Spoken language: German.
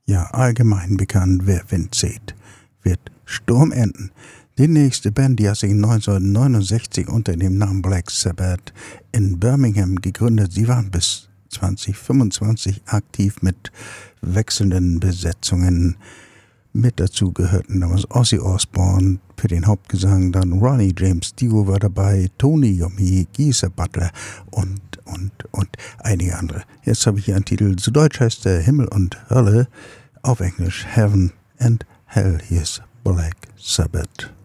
Ja, allgemein bekannt, wer Wind sieht, wird Sturm enden. Die nächste Band, die hat sich 1969 unter dem Namen Black Sabbath in Birmingham gegründet. Sie waren bis 2025 aktiv mit wechselnden Besetzungen. Mit dazu gehörten damals Ozzy Osbourne für den Hauptgesang, dann Ronnie James Dio war dabei, Tony Iommi, Geezer Butler und einige andere. Jetzt habe ich hier einen Titel, zu Deutsch heißt der Himmel und Hölle, auf Englisch Heaven and Hell. Hier ist Black Sabbath.